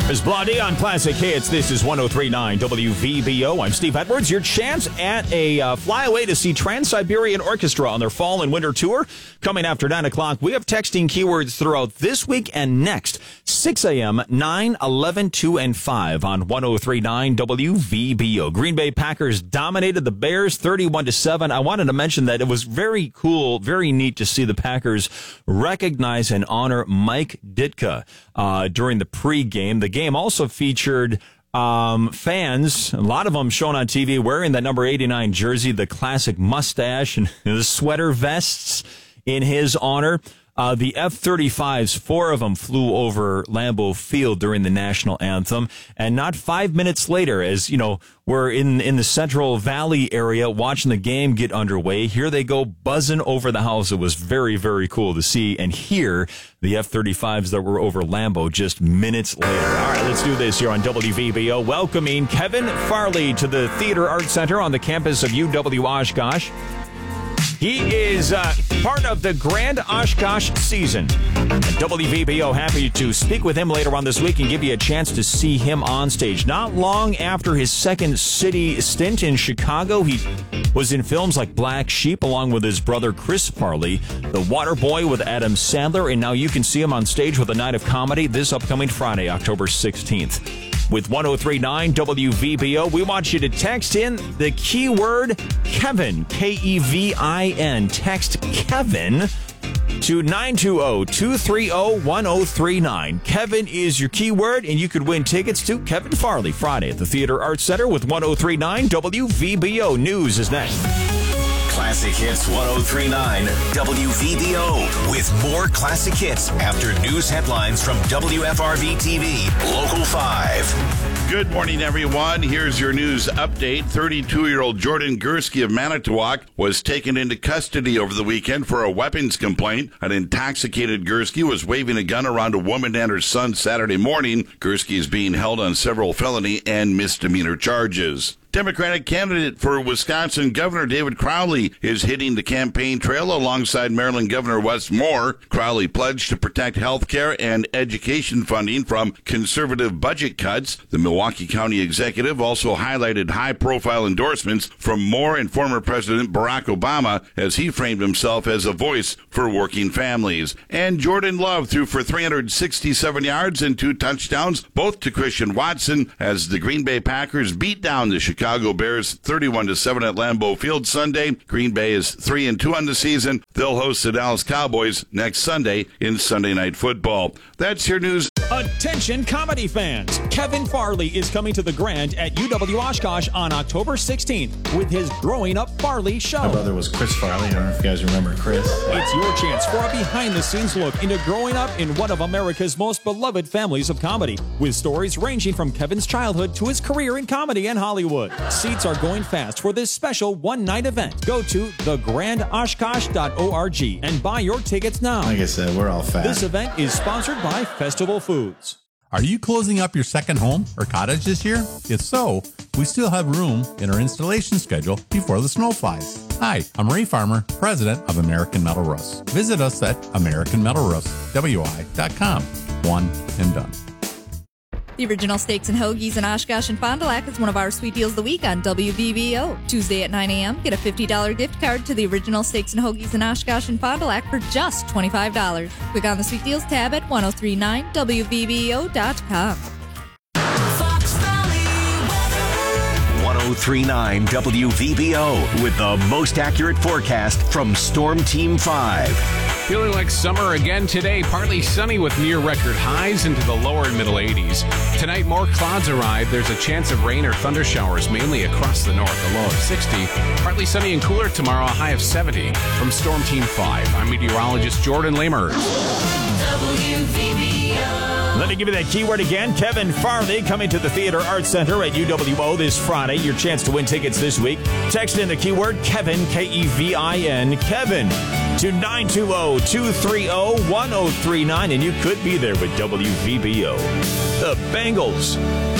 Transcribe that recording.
There's Blondie on Classic Hits. This is 103.9 WVBO. I'm Steve Edwards. Your chance at a flyaway to see Trans-Siberian Orchestra on their fall and winter tour. Coming after 9 o'clock, we have texting keywords throughout this week and next. 6 a.m., 9, 11, 2, and 5 on 103.9 WVBO. Green Bay Packers dominated the Bears 31-7. I wanted to mention that it was very cool, very neat to see the Packers recognize and honor Mike Ditka during the pregame. The game also featured fans, a lot of them shown on TV, wearing that number 89 jersey, the classic mustache and the sweater vests in his honor. The F-35s, 4 of them flew over Lambeau Field during the national anthem. And not 5 minutes later, as you know, we're in the Central Valley area watching the game get underway, here they go buzzing over the house. It was very, very cool to see and hear the F-35s that were over Lambeau just minutes later. All right, let's do this here on WVBO. Welcoming Kevin Farley to the Theater Arts Center on the campus of UW Oshkosh. He is part of the Grand Oshkosh season. And WVBO happy to speak with him later on this week and give you a chance to see him on stage. Not long after his second city stint in Chicago, he was in films like Black Sheep along with his brother Chris Farley, The Waterboy with Adam Sandler, and now you can see him on stage with a night of comedy this upcoming Friday, October 16th. With 103.9 WVBO, we want you to text in the keyword Kevin, K-E-V-I-N. Text Kevin to 920-230-1039. Kevin is your keyword, and you could win tickets to Kevin Farley Friday at the Theater Arts Center with 103.9 WVBO. News is next. Classic Hits 103.9 WVBO with more classic hits after news headlines from WFRV TV Local 5. Good morning, everyone. Here's your news update. 32-year-old Jordan Gursky of Manitowoc was taken into custody over the weekend for a weapons complaint. An intoxicated Gursky was waving a gun around a woman and her son Saturday morning. Gursky is being held on several felony and misdemeanor charges. Democratic candidate for Wisconsin Governor David Crowley is hitting the campaign trail alongside Maryland Governor Wes Moore. Crowley pledged to protect health care and education funding from conservative budget cuts. The Milwaukee County executive also highlighted high-profile endorsements from Moore and former President Barack Obama as he framed himself as a voice for working families. And Jordan Love threw for 367 yards and 2 touchdowns, both to Christian Watson, as the Green Bay Packers beat down the Chicago Bears 31-7 at Lambeau Field Sunday. Green Bay is 3-2 on the season. They'll host the Dallas Cowboys next Sunday in Sunday Night Football. That's your news. Attention comedy fans. Kevin Farley is coming to the Grand at UW Oshkosh on October 16th with his Growing Up Farley show. My brother was Chris Farley. I don't know if you guys remember Chris. It's your chance for a behind-the-scenes look into growing up in one of America's most beloved families of comedy, with stories ranging from Kevin's childhood to his career in comedy and Hollywood. Seats are going fast for this special one-night event. Go to thegrandoshkosh.org and buy your tickets now. Like I said, we're all fat. This event is sponsored by Festival Foods. Are you closing up your second home or cottage this year? If so, we still have room in our installation schedule before the snow flies. Hi, I'm Ray Farmer, president of American Metal Roofs. Visit us at AmericanMetalRoofsWI.com. One and done. The Original Steaks and Hoagies in Oshkosh and Fond du Lac is one of our sweet deals of the week on WVBO. Tuesday at 9 a.m., get a $50 gift card to the Original Steaks and Hoagies in Oshkosh and Fond du Lac for just $25. Click on the Sweet Deals tab at 1039WVBO.com. 103.9 WVBO with the most accurate forecast from Storm Team 5. Feeling like summer again today. Partly sunny with near record highs into the lower and middle 80s. Tonight, more clouds arrive. There's a chance of rain or thunder showers, mainly across the north, a low of 60. Partly sunny and cooler tomorrow, a high of 70. From Storm Team 5, I'm meteorologist Jordan Lamer. Let me give you that keyword again. Kevin Farley coming to the Theater Arts Center at UWO this Friday. Your chance to win tickets this week. Text in the keyword Kevin, K-E-V-I-N, Kevin, to 920-230-1039, and you could be there with WVBO. The Bengals